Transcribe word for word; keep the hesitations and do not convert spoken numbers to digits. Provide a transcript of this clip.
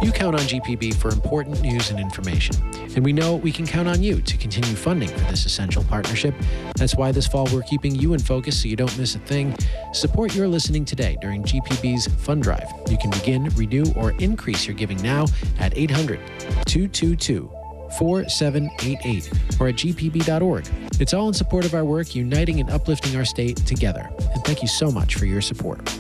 You count on G P B for important news and information, and we know we can count on you to continue funding for this essential partnership. That's why this fall we're keeping you in focus so you don't miss a thing. Support your listening today during G P B's Fund Drive. You can begin, renew, or increase your giving now at eight hundred, two two two, four seven eight eight or at g p b dot org. It's all in support of our work, uniting and uplifting our state together. And thank you so much for your support.